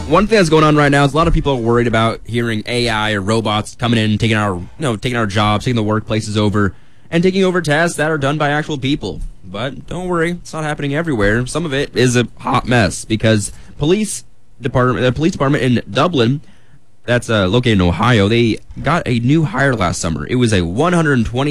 one thing that's going on right now is a lot of people are worried about hearing AI or robots coming in and taking our jobs, taking the workplaces over, and taking over tasks that are done by actual people. But don't worry, it's not happening everywhere. Some of it is a hot mess because the police department in Dublin, that's located in Ohio, they got a new hire last summer. It was a 120